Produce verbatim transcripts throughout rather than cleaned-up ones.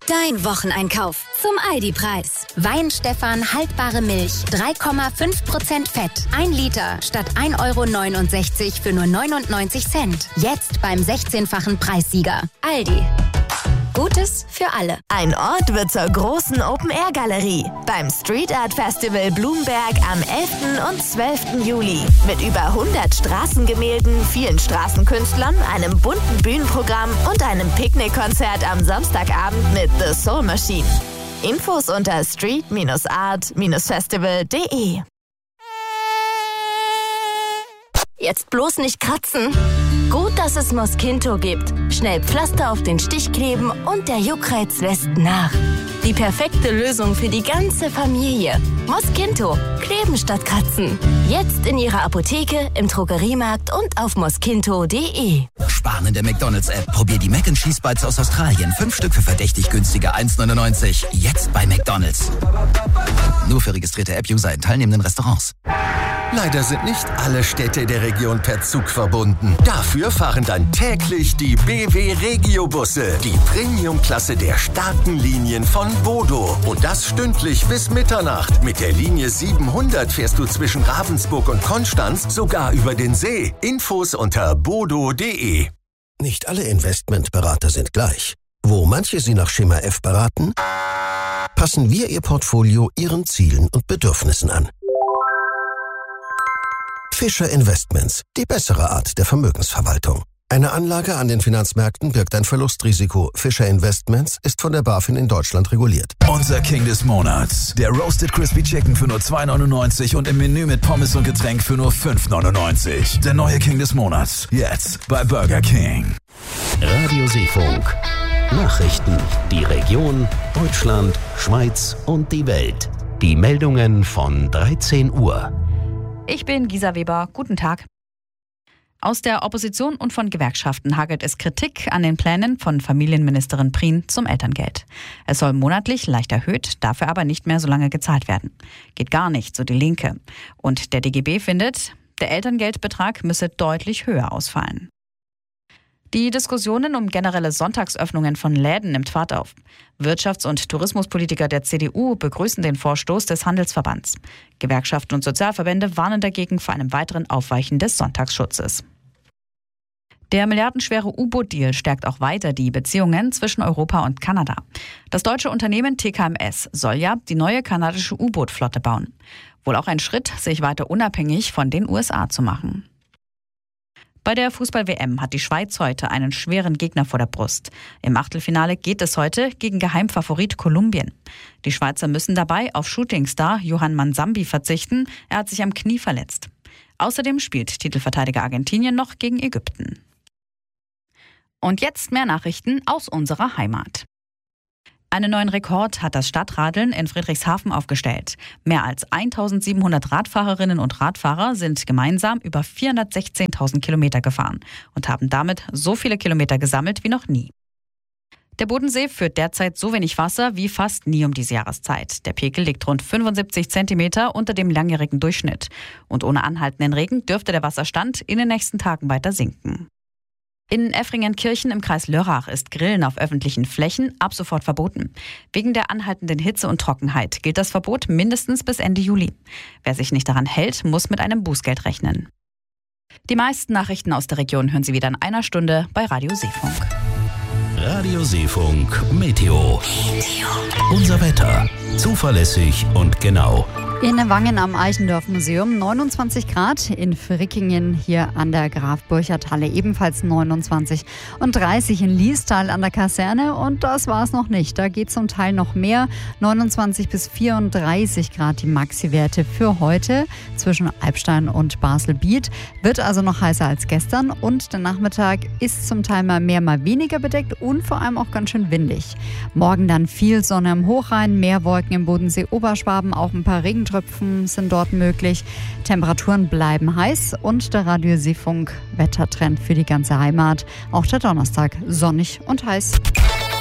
Dein Wocheneinkauf zum Aldi-Preis. Wein-Stefan haltbare Milch, drei Komma fünf Prozent Fett. ein Liter statt ein Euro neunundsechzig für nur neunundneunzig Cent. Jetzt beim sechzehnfachen Preissieger. Aldi. Gutes für alle. Ein Ort wird zur großen Open-Air-Galerie beim Street Art Festival Blumberg am elften und zwölften Juli. Mit über hundert Straßengemälden, vielen Straßenkünstlern, einem bunten Bühnenprogramm und einem Picknickkonzert am Samstagabend mit The Soul Machine. Infos unter street art festival punkt de. Jetzt bloß nicht kratzen. Gut, dass es Mosquinto gibt. Schnell Pflaster auf den Stich kleben und der Juckreiz lässt nach. Die perfekte Lösung für die ganze Familie. Mosquinto. Kleben statt kratzen. Jetzt in Ihrer Apotheke, im Drogeriemarkt und auf mosquinto punkt de. Sparen in der McDonalds-App. Probier die Mac and Cheese Bites aus Australien. Fünf Stück für verdächtig günstige eins neunundneunzig. Jetzt bei McDonalds. Nur für registrierte App-User in teilnehmenden Restaurants. Leider sind nicht alle Städte der Region per Zug verbunden. Dafür fahren dann täglich die B W Regio-Busse, die Premium-Klasse der starken Linien von Bodo. Und das stündlich bis Mitternacht. Mit der Linie siebenhundert fährst du zwischen Ravensburg und Konstanz sogar über den See. Infos unter bodo punkt de. Nicht alle Investmentberater sind gleich. Wo manche Sie nach Schema F beraten, passen wir Ihr Portfolio Ihren Zielen und Bedürfnissen an. Fischer Investments, die bessere Art der Vermögensverwaltung. Eine Anlage an den Finanzmärkten birgt ein Verlustrisiko. Fischer Investments ist von der BaFin in Deutschland reguliert. Unser King des Monats. Der Roasted Crispy Chicken für nur zwei neunundneunzig und im Menü mit Pommes und Getränk für nur fünf neunundneunzig. Der neue King des Monats. Jetzt bei Burger King. Radio Seefunk. Nachrichten. Die Region, Deutschland, Schweiz und die Welt. Die Meldungen von dreizehn Uhr. Ich bin Gisa Weber. Guten Tag. Aus der Opposition und von Gewerkschaften hagelt es Kritik an den Plänen von Familienministerin Prien zum Elterngeld. Es soll monatlich leicht erhöht, dafür aber nicht mehr so lange gezahlt werden. Geht gar nicht, so die Linke. Und der D G B findet, der Elterngeldbetrag müsse deutlich höher ausfallen. Die Diskussionen um generelle Sonntagsöffnungen von Läden nimmt Fahrt auf. Wirtschafts- und Tourismuspolitiker der C D U begrüßen den Vorstoß des Handelsverbands. Gewerkschaften und Sozialverbände warnen dagegen vor einem weiteren Aufweichen des Sonntagsschutzes. Der milliardenschwere U-Boot-Deal stärkt auch weiter die Beziehungen zwischen Europa und Kanada. Das deutsche Unternehmen T K M S soll ja die neue kanadische U-Boot-Flotte bauen. Wohl auch ein Schritt, sich weiter unabhängig von den U S A zu machen. Bei der Fußball-W M hat die Schweiz heute einen schweren Gegner vor der Brust. Im Achtelfinale geht es heute gegen Geheimfavorit Kolumbien. Die Schweizer müssen dabei auf Shootingstar Johann Mansambi verzichten. Er hat sich am Knie verletzt. Außerdem spielt Titelverteidiger Argentinien noch gegen Ägypten. Und jetzt mehr Nachrichten aus unserer Heimat. Einen neuen Rekord hat das Stadtradeln in Friedrichshafen aufgestellt. Mehr als eintausendsiebenhundert Radfahrerinnen und Radfahrer sind gemeinsam über vierhundertsechzehntausend Kilometer gefahren und haben damit so viele Kilometer gesammelt wie noch nie. Der Bodensee führt derzeit so wenig Wasser wie fast nie um diese Jahreszeit. Der Pegel liegt rund fünfundsiebzig Zentimeter unter dem langjährigen Durchschnitt. Und ohne anhaltenden Regen dürfte der Wasserstand in den nächsten Tagen weiter sinken. In Effringenkirchen im Kreis Lörrach ist Grillen auf öffentlichen Flächen ab sofort verboten. Wegen der anhaltenden Hitze und Trockenheit gilt das Verbot mindestens bis Ende Juli. Wer sich nicht daran hält, muss mit einem Bußgeld rechnen. Die meisten Nachrichten aus der Region hören Sie wieder in einer Stunde bei Radio Seefunk. Radio Seefunk Meteo. Meteo. Unser Wetter. Zuverlässig und genau. In Wangen am Eichendorff-Museum neunundzwanzig Grad, in Frickingen hier an der Graf-Burchard-Halle ebenfalls neunundzwanzig und dreißig in Liestal an der Kaserne und das war's noch nicht. Da geht zum Teil noch mehr, neunundzwanzig bis vierunddreißig Grad die Maxi-Werte für heute zwischen Albstein und Basel-Biet. Wird also noch heißer als gestern und der Nachmittag ist zum Teil mal mehr, mal weniger bedeckt und vor allem auch ganz schön windig. Morgen dann viel Sonne am Hochrhein, mehr Wolken im Bodensee-Oberschwaben, auch ein paar Regen Tröpfen sind dort möglich. Temperaturen bleiben heiß und der Radio Seefunk Wettertrend für die ganze Heimat. Auch der Donnerstag sonnig und heiß.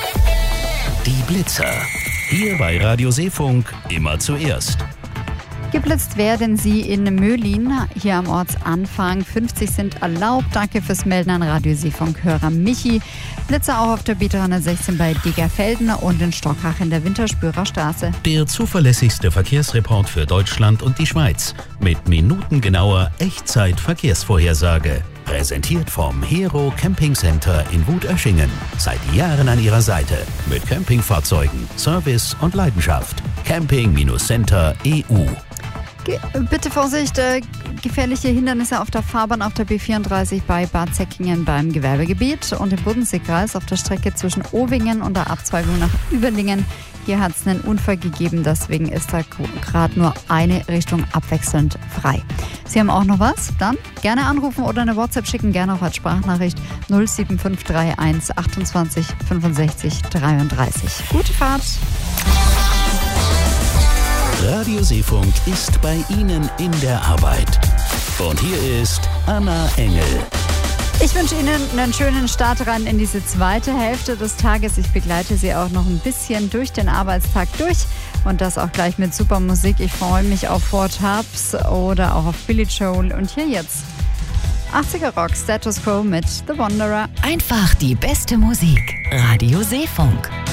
Die Blitzer. Hier bei Radio Seefunk immer zuerst. Geblitzt werden sie in Möhlin, hier am Ortsanfang. fünfzig sind erlaubt. Danke fürs Melden an Radiosee-Funkhörer Michi. Blitze auch auf der B dreihundertsechzehn bei Degerfelden und in Stockach in der Winterspürer Straße. Der zuverlässigste Verkehrsreport für Deutschland und die Schweiz. Mit minutengenauer Echtzeit-Verkehrsvorhersage. Präsentiert vom Hero Camping Center in Wutöschingen. Seit Jahren an Ihrer Seite. Mit Campingfahrzeugen, Service und Leidenschaft. Camping-Center E U. Ge- bitte Vorsicht, äh, gefährliche Hindernisse auf der Fahrbahn auf der B vierunddreißig bei Bad Säckingen beim Gewerbegebiet und im Bodenseekreis auf der Strecke zwischen Owingen und der Abzweigung nach Überlingen. Hier hat es einen Unfall gegeben, deswegen ist da gerade nur eine Richtung abwechselnd frei. Sie haben auch noch was? Dann gerne anrufen oder eine WhatsApp schicken, gerne auch als Sprachnachricht null sieben fünf drei eins achtundzwanzig fünfundsechzig dreiunddreißig. Gute Fahrt! Radioseefunk ist bei Ihnen in der Arbeit. Und hier ist Anna Engel. Ich wünsche Ihnen einen schönen Start rein in diese zweite Hälfte des Tages. Ich begleite Sie auch noch ein bisschen durch den Arbeitstag durch und das auch gleich mit super Musik. Ich freue mich auf Four Tops oder auch auf Billy Joel. Und hier jetzt achtziger Rock, Status Quo mit The Wanderer. Einfach die beste Musik. Radio Seefunk.